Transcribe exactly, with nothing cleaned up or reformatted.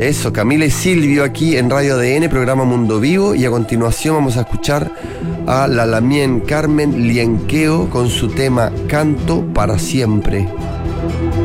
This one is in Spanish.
Eso, Camila y Silvio aquí en Radio A D N, programa Mundo Vivo, y a continuación vamos a escuchar a la Lamien Carmen Lienqueo con su tema Canto para Siempre.